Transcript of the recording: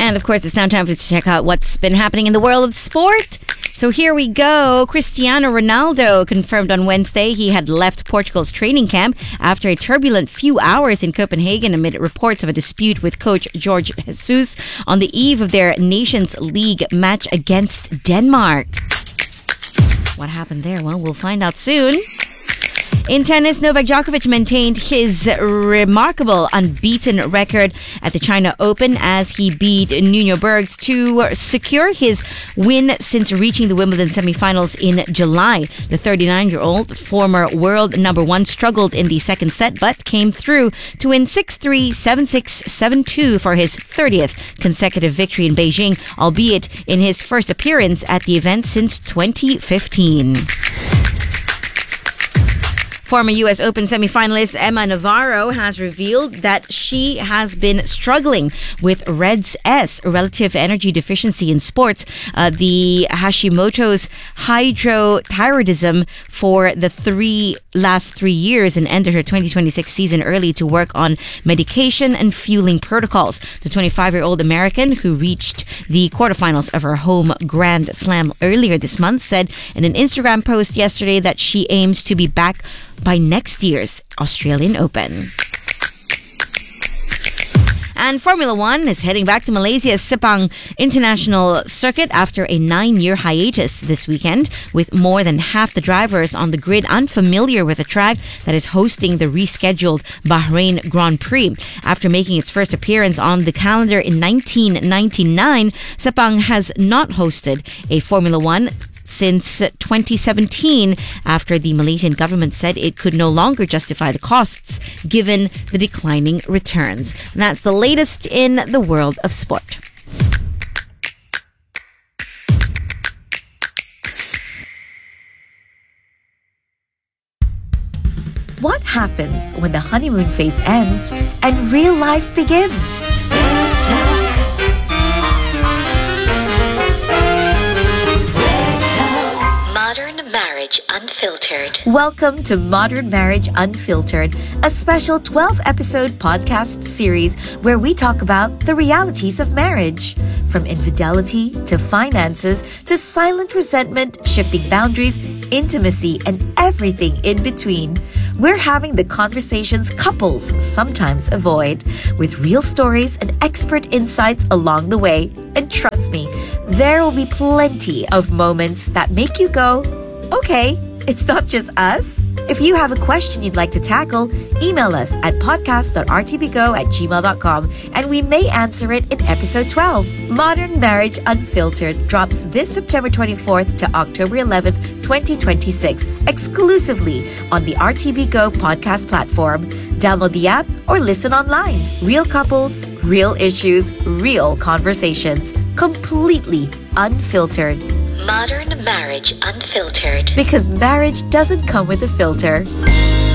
And of course, it's now time to check out what's been happening in the world of sport. So here we go. Cristiano Ronaldo confirmed on Wednesday he had left Portugal's training camp after a turbulent few hours in Copenhagen amid reports of a dispute with coach Jorge Jesus on the eve of their Nations League match against Denmark. What happened there? Well, we'll find out soon. In tennis, Novak Djokovic maintained his remarkable unbeaten record at the China Open as he beat Nuno Bergs to secure his win since reaching the Wimbledon semifinals in July. The 39-year-old former world number one struggled in the second set but came through to win 6-3, 7-6, 7-2 for his 30th consecutive victory in Beijing, albeit in his first appearance at the event since 2015. Former U.S. Open semifinalist Emma Navarro has revealed that she has been struggling with RED-S, relative energy deficiency in sports, the Hashimoto's hypothyroidism, for the last 3 years, and ended her 2026 season early to work on medication and fueling protocols. The 25-year-old American, who reached the quarterfinals of her home Grand Slam earlier this month, said in an Instagram post yesterday that she aims to be back by next year's Australian Open. And Formula One is heading back to Malaysia's Sepang International Circuit after a 9-year hiatus this weekend, with more than half the drivers on the grid unfamiliar with the track that is hosting the rescheduled Bahrain Grand Prix. After making its first appearance on the calendar in 1999, Sepang has not hosted a Formula One since 2017, after the Malaysian government said it could no longer justify the costs given the declining returns. And that's the latest in the world of sport. What happens when the honeymoon phase ends and real life begins? Modern Marriage Unfiltered. Welcome to Modern Marriage Unfiltered, a special 12-episode podcast series where we talk about the realities of marriage. From infidelity to finances to silent resentment, shifting boundaries, intimacy, and everything in between. We're having the conversations couples sometimes avoid, with real stories and expert insights along the way. And trust me, there will be plenty of moments that make you go, okay, it's not just us. If you have a question you'd like to tackle, email us at podcast.rtbgo@gmail.com and we may answer it in episode 12. Modern Marriage Unfiltered drops this September 24th to October 11th, 2026, exclusively on the RTB Go podcast platform. Download the app or listen online. Real couples, real issues, real conversations, completely unfiltered. Modern Marriage Unfiltered. Because marriage doesn't come with a filter.